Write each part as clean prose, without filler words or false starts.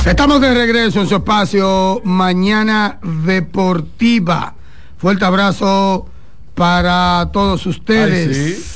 Estamos de regreso en su espacio Mañana Deportiva. Fuerte abrazo para todos ustedes. Ay, sí.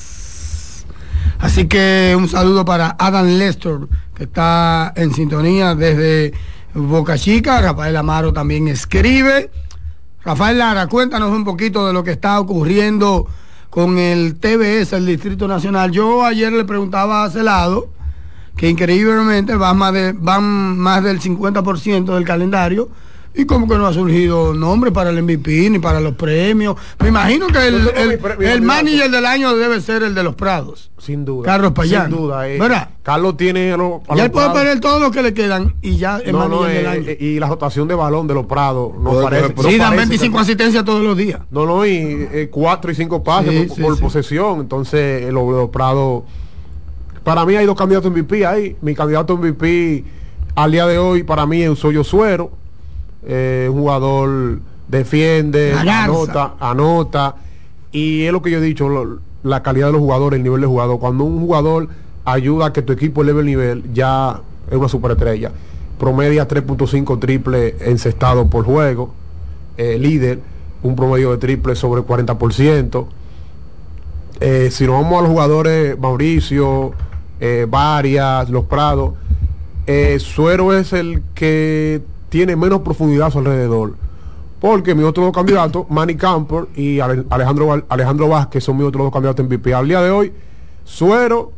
Así que un saludo para Adam Lester, que está en sintonía desde Boca Chica. Rafael Amaro también escribe. Rafael Lara, cuéntanos un poquito de lo que está ocurriendo con el TBS, el Distrito Nacional. Yo ayer le preguntaba a Celado que increíblemente van más del 50% del calendario, y como que no ha surgido nombre para el MVP ni para los premios. Me imagino que el manager del año debe ser el de los Prados, sin duda, Carlos Payán. Sin duda, ¿verdad? Carlos tiene ya él puede perder todo lo que le quedan y ya es manager del año. Y la rotación de balón de los Prados no parece. Sí, dan 25 asistencias todos los días. Y 4 y 5 pases por posesión. Entonces los Prados, para mí hay dos candidatos MVP ahí. Mi candidato MVP al día de hoy para mí es Eusebio Suero. Un jugador defiende, anota, y es lo que yo he dicho, la calidad de los jugadores, el nivel de jugador. Cuando un jugador ayuda a que tu equipo eleve el nivel, ya es una superestrella. Promedia 3.5 triples encestados por juego, líder, un promedio de triple sobre 40%. Si nos vamos a los jugadores, Mauricio, Varias, Los Prados, Suero es el que tiene menos profundidad a su alrededor, porque mis otros dos candidatos, Manny Camper y Alejandro Vázquez, son mis otros dos candidatos en MVP. Al día de hoy, Suero,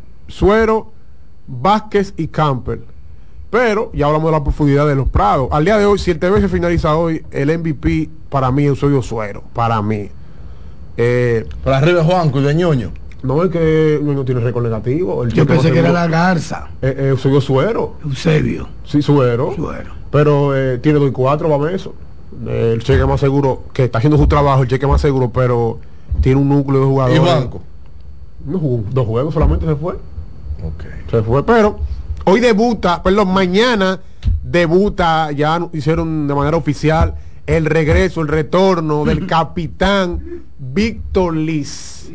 Vázquez y Camper. Pero ya hablamos de la profundidad de los Prados. Al día de hoy, si el TV se finaliza hoy, el MVP para mí es Eusebio Suero, para mí. Para arriba de Juanco y de Ñoño. No, es que no tiene récord negativo. Yo pensé que era la Garza. Eusebio Suero. Eusebio. Sí, Suero. Pero tiene 2 y 4, Bameso. El cheque más seguro, que está haciendo su trabajo, el cheque más seguro, pero tiene un núcleo de jugadores. ¿Y Juanco? No jugó 2 juegos, solamente se fue. Okay. Se fue, pero hoy mañana debuta, ya hicieron de manera oficial el regreso, el retorno del capitán Víctor Liz.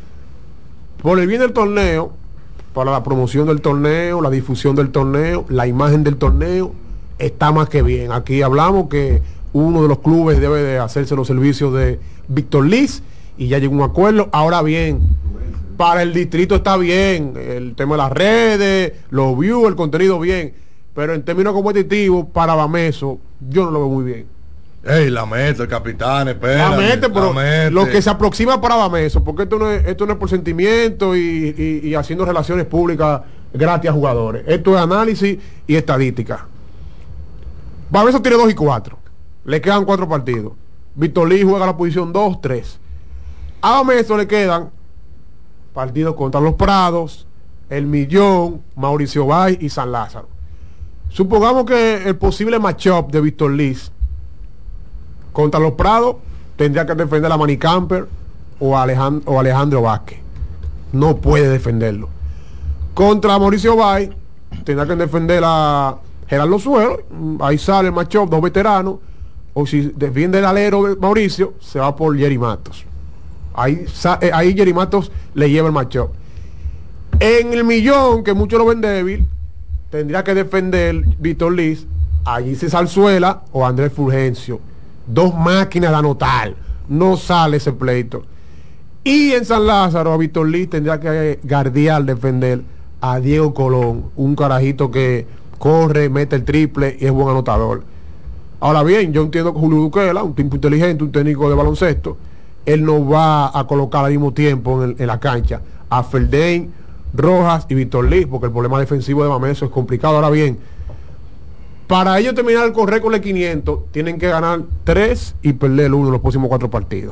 Por el bien del torneo, para la promoción del torneo, la difusión del torneo, la imagen del torneo, está más que bien. Aquí hablamos que uno de los clubes debe de hacerse los servicios de Víctor Liz y ya llegó un acuerdo. Ahora bien, para el distrito está bien, el tema de las redes, los views, el contenido bien, pero en términos competitivos, para Bameso, yo no lo veo muy bien. La meta, el capitán, espera. La meta, pero lo que se aproxima para Bameso, porque esto no es por sentimiento y haciendo relaciones públicas gratis a jugadores. Esto es análisis y estadística. Bameso tiene 2 y 4. Le quedan 4 partidos. Víctor Liz juega la posición 2, 3. A Bameso le quedan partidos contra los Prados, El Millón, Mauricio Bay y San Lázaro. Supongamos que el posible matchup de Víctor Liz contra los Prados tendría que defender a Manny Camper o Alejandro Vázquez. No puede defenderlo. Contra Mauricio Bay tendrá que defender a Gerardo Suero. Ahí sale el matchup, 2 veteranos. O si defiende el alero de Mauricio, se va por Jerry Matos. Ahí Jerry Matos le lleva el matchup. En El Millón, que muchos lo ven débil, tendría que defender Víctor Liz, allí se Zarzuela o Andrés Fulgencio. 2 máquinas de anotar. No sale ese pleito. Y en San Lázaro a Víctor Liz tendría que guardiar, defender a Diego Colón, un carajito que corre, mete el triple y es buen anotador. Ahora bien, yo entiendo que Julio Duquela, un tipo inteligente, un técnico de baloncesto, él no va a colocar al mismo tiempo en la cancha a Feldain, Rojas y Víctor Liz, porque el problema defensivo de Bameso es complicado. Ahora bien, para ellos terminar con récord de 500, tienen que ganar 3 y perder 1 en los próximos 4 partidos.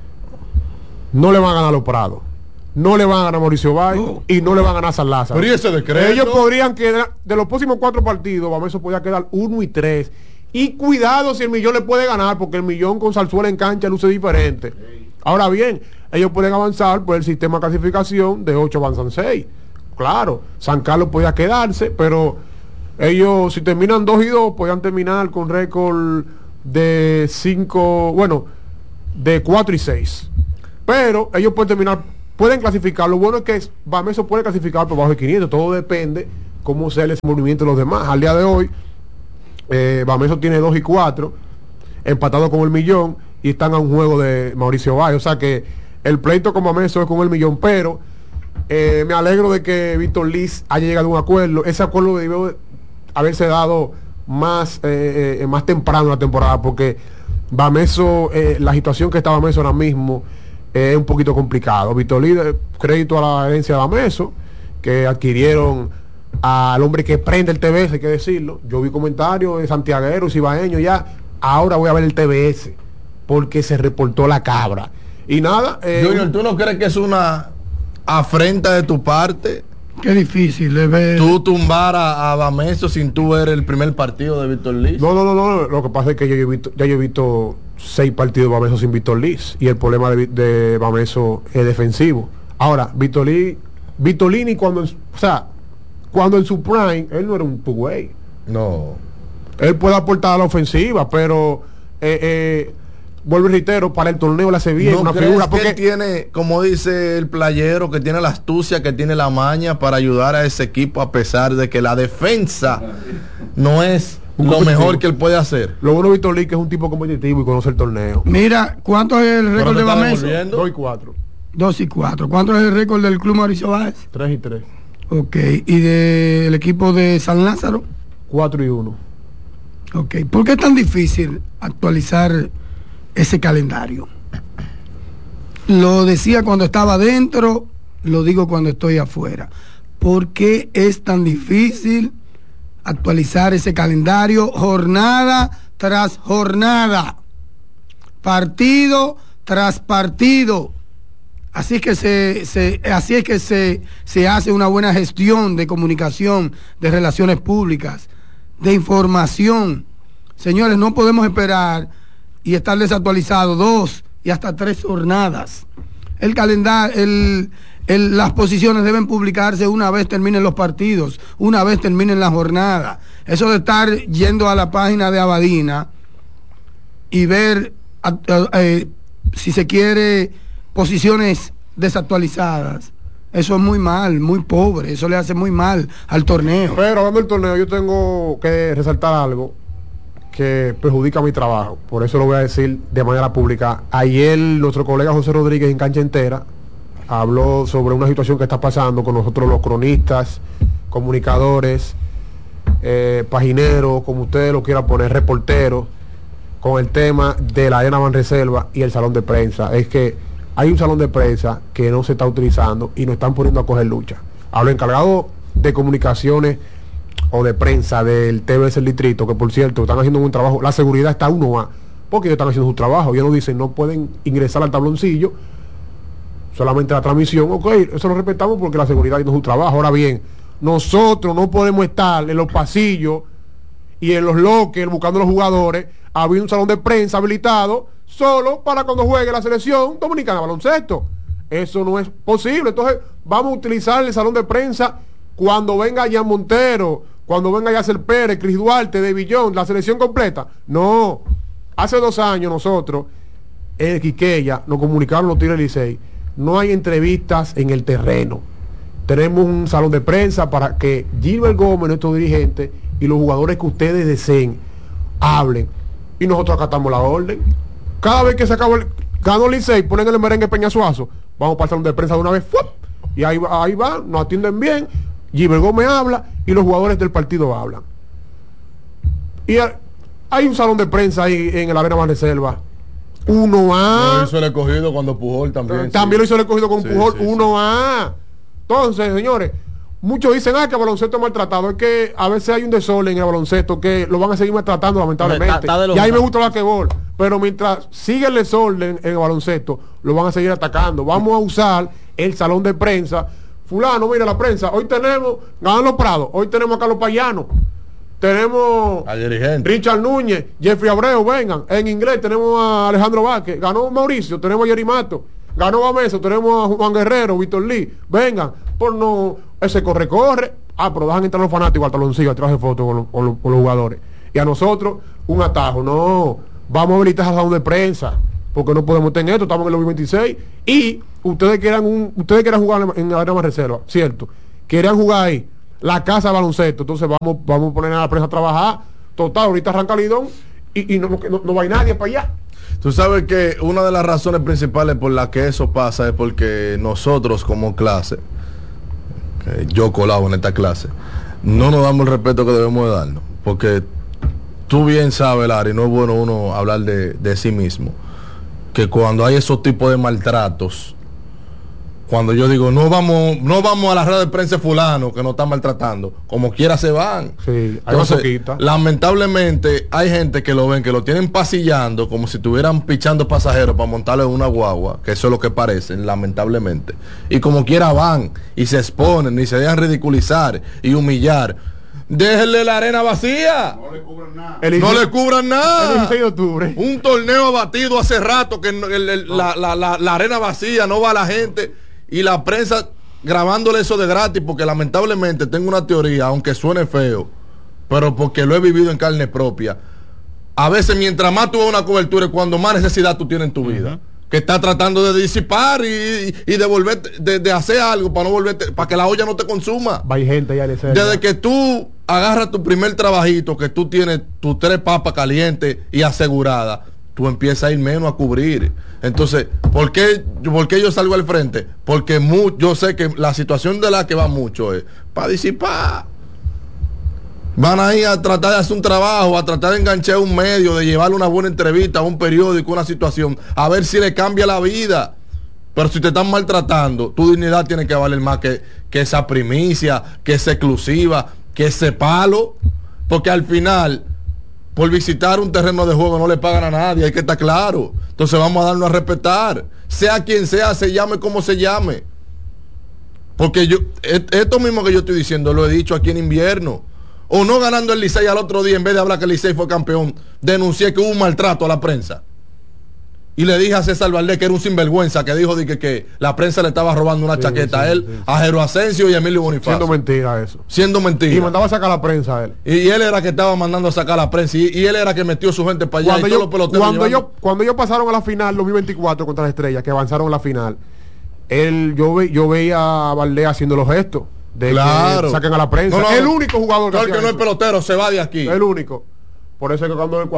No le van a ganar a los Prados, no le van a ganar a Mauricio Bay y no le van a ganar a San Lázaro. Pero ¿y ese decreto? Ellos podrían quedar, de los próximos 4 partidos, Bameso podría quedar 1 y 3. Y cuidado si El Millón le puede ganar, porque El Millón con Zarzuela en cancha luce diferente. Ahora bien, ellos pueden avanzar por el sistema de clasificación, de 8 avanzan 6. Claro, San Carlos podía quedarse, pero ellos si terminan 2 y 2, podían terminar con récord de 5, bueno, de 4 y 6. Pero ellos pueden terminar, pueden clasificar. Lo bueno es que Bameso puede clasificar por bajo de 500. Todo depende cómo sea el desenvolvimiento de los demás. Al día de hoy, Bameso tiene 2-4, empatado con el Millón, y están a un juego de Mauricio Valle. O sea que el pleito con Bameso es con el Millón, pero me alegro de que Víctor Liz haya llegado a un acuerdo. Ese acuerdo debió haberse dado más temprano en la temporada, porque Bameso, la situación que está Bameso ahora mismo es un poquito complicado. Víctor Liz, crédito a la herencia de Bameso, que adquirieron al hombre que prende el TBS, hay que decirlo. Yo vi comentarios de santiagueros y ibaeños ya. Ahora voy a ver el TBS porque se reportó la cabra. Y nada. Junior, ¿tú no crees que es una afrenta de tu parte? Qué difícil es ver. Tú tumbar a Bameso sin tú ver el primer partido de Víctor Liz. No. Lo que pasa es que yo he visto 6 partidos de Bameso sin Víctor Liz. Y el problema de Bameso es defensivo. Ahora, Víctor Lini cuando en su prime, él no era un güey. No. Él puede aportar a la ofensiva, pero vuelvo y reitero, para el torneo le hace bien, ¿No una crees figura, que porque él tiene, como dice el playero, que tiene la astucia, que tiene la maña para ayudar a ese equipo, a pesar de que la defensa no es lo mejor que él puede hacer? Lo bueno de Víctor Lee, que es un tipo competitivo y conoce el torneo. Mira, ¿cuánto es el récord de Bameso? 2-4. 2-4. ¿Cuánto es el récord del Club Mauricio Báez? 3-3. Ok. ¿Y del equipo de San Lázaro? 4-1. Ok. ¿Por qué es tan difícil actualizar ese calendario? Lo decía cuando estaba dentro, lo digo cuando estoy afuera. ¿Por qué es tan difícil actualizar ese calendario jornada tras jornada, partido tras partido? Así es que se hace una buena gestión de comunicación, de relaciones públicas, de información. Señores, no podemos esperar y estar desactualizado 2 y hasta 3 jornadas. El calendario, las posiciones deben publicarse una vez terminen los partidos, una vez terminen la jornada. Eso de estar yendo a la página de Abadina y ver, si se quiere, posiciones desactualizadas, eso es muy mal, muy pobre, eso le hace muy mal al torneo. Pero hablando del torneo, yo tengo que resaltar algo que perjudica mi trabajo, por eso lo voy a decir de manera pública. Ayer nuestro colega José Rodríguez en Cancha Entera habló sobre una situación que está pasando con nosotros los cronistas, comunicadores, pagineros, como ustedes lo quieran poner, reporteros, con el tema de la Arena Banreserva y el salón de prensa. Es que hay un salón de prensa que no se está utilizando y nos están poniendo a coger lucha. Hablo encargado de comunicaciones o de prensa del TBS El Distrito, que por cierto están haciendo un buen trabajo. La seguridad está 1A, porque ellos están haciendo su trabajo. Ellos nos dicen, no pueden ingresar al tabloncillo, solamente la transmisión. Ok, eso lo respetamos porque la seguridad hizo su trabajo. Ahora bien, nosotros no podemos estar en los pasillos y en los lockers buscando a los jugadores. Había un salón de prensa habilitado solo para cuando juegue la selección dominicana de baloncesto. Eso no es posible. Entonces vamos a utilizar el salón de prensa cuando venga Jan Montero, cuando venga Yasser Pérez, Cris Duarte, de Villón, la selección completa. No. Hace 2 años nosotros en Quiqueya nos comunicaron los Tigres del Licey, no hay entrevistas en el terreno. Tenemos un salón de prensa para que Gilbert Gómez, nuestro dirigente, y los jugadores que ustedes deseen hablen, y nosotros acatamos la orden. Cada vez que se acabó ganó el Licey, ponen el merengue Peñasuazo, vamos para el salón de prensa de una vez, ¡fuap! Y ahí va, nos atienden bien, Gilbert Gómez habla y los jugadores del partido hablan. Y hay un salón de prensa ahí en el Arena Banreserva, 1A. Lo hizo el escogido cuando Pujol también. También lo hizo el escogido con Pujol, sí, 1A. Entonces, señores, muchos dicen que el baloncesto es maltratado. Es que a veces hay un desorden en el baloncesto que lo van a seguir maltratando, lamentablemente. Y ahí me gusta el basquetbol. Pero mientras sigue el desorden en el baloncesto, lo van a seguir atacando. Vamos a usar el salón de prensa. Fulano, mira la prensa. Hoy tenemos Ganalo Prado. Hoy tenemos a Carlos Payano. Tenemos al dirigente Richard Núñez, Jeffrey Abreu, vengan. En inglés tenemos a Alejandro Vázquez. Ganó Mauricio, tenemos a Jerry Mato. Ganó Bameso, tenemos a Juan Guerrero, Víctor Lee. Vengan, por no, ese corre. Pero dejan entrar los fanáticos al taloncillo a tirar fotos con los jugadores. Y a nosotros, un atajo. No, vamos a habilitar el salón de prensa, porque no podemos tener esto, estamos en el 2026. Y ustedes quieran jugar en la Arena Banreserva, cierto. Quieran jugar ahí. la casa de baloncesto. Entonces vamos a poner a la prensa a trabajar. Total, ahorita arranca Lidón y no va nadie para allá. Tú sabes que una de las razones principales por las que eso pasa es porque nosotros como clase, que yo colabo en esta clase, no nos damos el respeto que debemos de darnos. Porque tú bien sabes, Larry, no es bueno uno hablar de sí mismo, que cuando hay esos tipos de maltratos, cuando yo digo no vamos a la red de prensa fulano que nos está maltratando, como quiera se van. Sí, hay entonces, lamentablemente hay gente que lo ven, que lo tienen pasillando como si estuvieran pichando pasajeros para montarle una guagua, que eso es lo que parecen, lamentablemente, y como quiera van y se exponen y se dejan ridiculizar y humillar. Déjenle la arena vacía. No le cubran nada. No le cubran nada. El 16 de octubre. Un torneo abatido hace rato que la arena vacía, no va la gente y la prensa grabándole eso de gratis, porque lamentablemente tengo una teoría, aunque suene feo, pero porque lo he vivido en carne propia. A veces mientras más tú ves una cobertura, cuando más necesidad tú tienes en tu vida, que está tratando de disipar y de volverte, de hacer algo para no volverte, para que la olla no te consuma. Va gente ya desde que tú agarras tu primer trabajito, que tú tienes tus 3 papas calientes y aseguradas, tú empiezas a ir menos a cubrir. Entonces, ¿por qué yo salgo al frente? Porque yo sé que la situación de la que va mucho es para disipar. Van a ir a tratar de hacer un trabajo, a tratar de enganchar un medio, de llevarle una buena entrevista a un periódico, una situación, a ver si le cambia la vida. Pero si te están maltratando, tu dignidad tiene que valer más que esa primicia, que esa exclusiva, que ese palo. Porque al final, por visitar un terreno de juego no le pagan a nadie, hay que estar claro. Entonces vamos a darnos a respetar, sea quien sea, se llame como se llame. Porque esto mismo que yo estoy diciendo lo he dicho aquí en invierno. O no ganando el Licey al otro día, en vez de hablar que el Licey fue campeón, denuncié que hubo un maltrato a la prensa. Y le dije a César Valdés que era un sinvergüenza, que dijo que la prensa le estaba robando una chaqueta a él, a Jero Asensio y a Emilio Bonifacio. Siendo mentira eso. Siendo mentira. Y mandaba a sacar la prensa a él. Y él era que estaba mandando a sacar la prensa. Y él era que metió su gente para allá. Cuando ellos pasaron a la final 2024 contra la Estrella, que avanzaron a la final, yo veía a Valdés haciendo los gestos de que saquen a la prensa. El único jugador que no es pelotero se va de aquí. El único. Por eso es que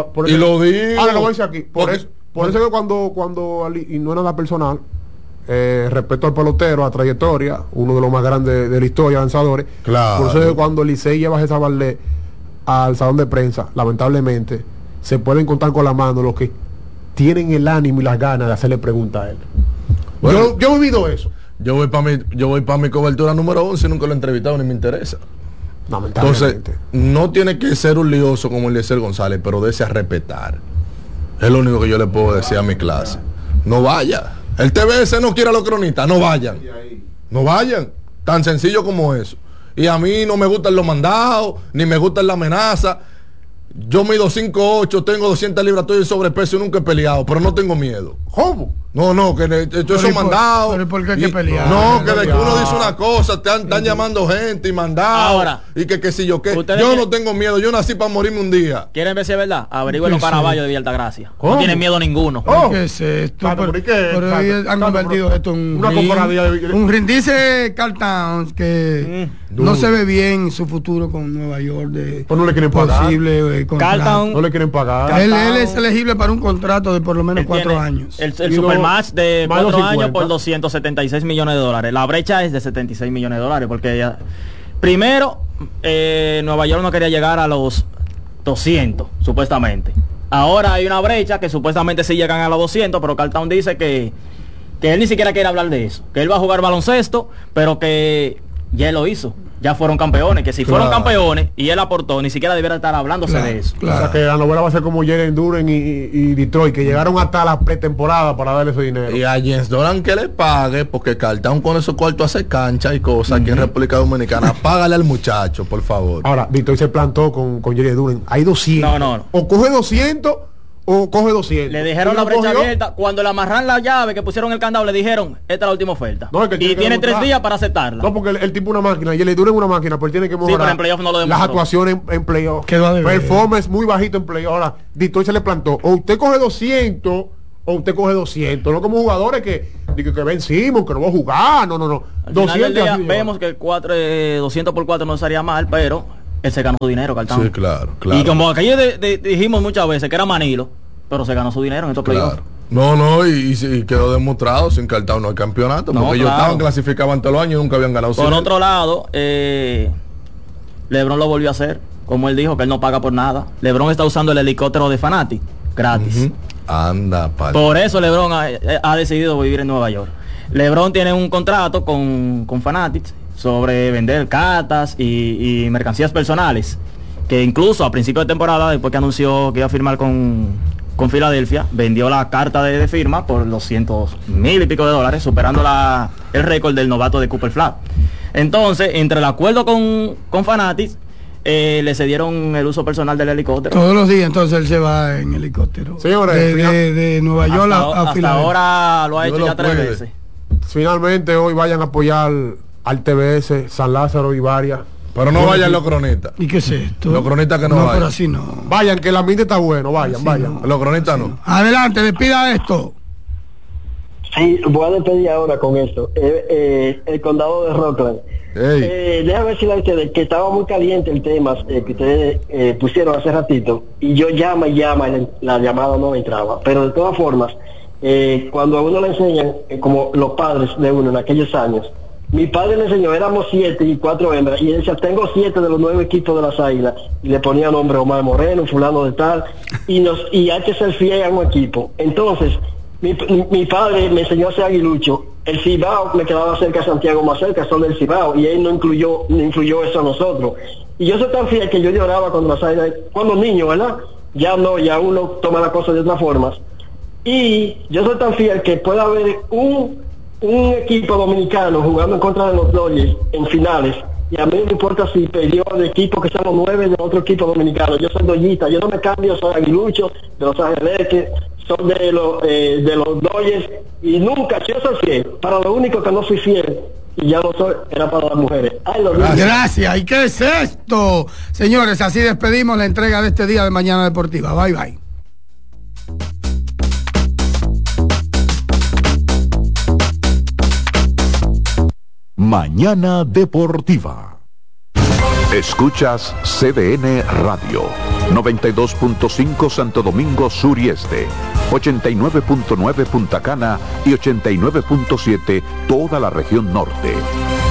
lo digo. Ahora lo voy a decir aquí. Por eso es que cuando y no es nada personal, respecto al pelotero, a trayectoria, uno de los más grandes de la historia, lanzadores. Claro. Por eso es que cuando el Licey lleva a César Valdés al salón de prensa, lamentablemente, se pueden contar con la mano los que tienen el ánimo y las ganas de hacerle preguntas a él. Bueno, yo he vivido eso. Yo voy para mi cobertura número 11 y nunca lo he entrevistado ni me interesa. Entonces, no tiene que ser un lioso como Eliezer González, pero desea respetar. Es lo único que yo le puedo decir a mi clase. No vaya. El TBS no quiere a los cronistas, no vayan. No vayan. Tan sencillo como eso. Y a mí no me gustan los mandados, ni me gustan la amenaza. Yo mido 5'8", tengo 200 libras, estoy en sobrepeso y nunca he peleado, pero no tengo miedo. ¿Cómo? No, que eso mandado. Pero ¿por qué hay que pelear? No, que de que uno dice una cosa, están llamando gente y mandado. Ahora, y que si yo qué. Yo no tengo miedo, yo nací para morirme un día. ¿Quieren ver si es verdad? Averigüen los Caraballos de Villa Altagracia. ¿Cómo? No tienen miedo ninguno. ¿Qué es esto? Pero han convertido esto en una comparadía. Un ring. Dice Carl Towns que no se ve bien su futuro con Nueva York. Pues no le quieren pagar. Posible contrato. No le quieren pagar. Él es elegible para un contrato de por lo menos 4 años. El Supermax de 4 años por 276 millones de dólares. La brecha es de 76 millones de dólares porque primero Nueva York no quería llegar a los 200 supuestamente. Ahora hay una brecha que supuestamente sí llegan a los 200, pero Carltown dice que él ni siquiera quiere hablar de eso, que él va a jugar baloncesto, pero que ya él lo hizo. Ya fueron campeones, que si fueron campeones y él aportó, ni siquiera debiera estar hablándose de eso. Claro. O sea que la novela va a ser como Jalen Duren y Detroit, que llegaron hasta la pretemporada para darle ese dinero. Y a Jens Doran que le pague, porque Carltown con esos cuartos hace cancha y cosas aquí en República Dominicana. Págale al muchacho, por favor. Ahora, Detroit se plantó con Jalen Duren. Hay 200. No. O coge 200 o coge 200. Le dijeron la brecha abierta. Cuando le amarran la llave, que pusieron el candado, le dijeron, esta es la última oferta. No, es que y tiene 3 días para aceptarla. No, porque el tipo una máquina, y le dura una máquina, pero tiene que mejorar. Sí, pero en playoff no lo demostró. Las actuaciones en playoff. Performance muy bajito en playoff. Ahora, Detroit se le plantó. O usted coge 200 o usted coge 200, no como jugadores que vencimos, que no voy a jugar, no. Al 200 final del día, vemos que 200 por 4 no sería mal, pero él se ganó su dinero, Cartán. Sí, claro. Y como aquí dijimos muchas veces que era Manilo, pero se ganó su dinero en estos playoffs. No, y quedó demostrado, sin Cartán no hay campeonato, porque ellos estaban clasificados ante los años y nunca habían ganado. Por otro lado, LeBron lo volvió a hacer, como él dijo, que él no paga por nada. LeBron está usando el helicóptero de Fanatics gratis. Anda, por eso LeBron ha decidido vivir en Nueva York. LeBron tiene un contrato con Fanatics sobre vender cartas y mercancías personales, que incluso a principio de temporada, después que anunció que iba a firmar con Filadelfia, vendió la carta de firma por $200,000 y pico de dólares, superando el récord del novato de Cooper Flag. Entonces, entre el acuerdo con Fanatics, le cedieron el uso personal del helicóptero. Todos los días entonces él se va en helicóptero. Señores, de Nueva York a Filadelfia. Hasta ahora lo ha hecho ya 3 veces. Finalmente hoy vayan a apoyar al TBS, San Lázaro y varias. Pero no vayan los cronistas. ¿Y qué es esto? Los cronistas que no vayan. Pero así no. Vayan, que el ambiente está bueno, vayan. No. Los cronistas no. Adelante, despida esto. Sí, voy a despedir ahora con esto. El condado de Rockland. Déjame decirle a ustedes que estaba muy caliente el tema que ustedes pusieron hace ratito, y yo llama y la llamada no entraba. Pero de todas formas, cuando a uno le enseñan, como los padres de uno en aquellos años, mi padre le enseñó, éramos 7 y 4 hembras, y él decía, tengo 7 de los 9 equipos de las Águilas, y le ponía nombre Omar Moreno, fulano de tal, y hay que ser fiel a un equipo. Entonces, mi padre me enseñó a ser aguilucho. El Cibao me quedaba cerca de Santiago, más cerca, son del Cibao, y él no influyó eso a nosotros. Y yo soy tan fiel que yo lloraba cuando las Águilas, cuando niño, ¿verdad? Ya no, ya uno toma la cosa de otra forma. Y yo soy tan fiel que pueda haber un equipo dominicano jugando en contra de los Dodgers en finales, y a mí no me importa si perdió el equipo que sean los 9 de otro equipo dominicano. Yo soy doyista, yo no me cambio, soy aguilucho de Los Ángeles, que son de los Dodgers, y nunca, yo soy fiel. Para lo único que no fui fiel, y ya lo soy, era para las mujeres. Gracias. ¿Y qué es esto? Señores, así despedimos la entrega de este día de Mañana Deportiva. Bye, bye. Mañana Deportiva. Escuchas CDN Radio, 92.5 Santo Domingo Sur y Este, 89.9 Punta Cana y 89.7 toda la región norte.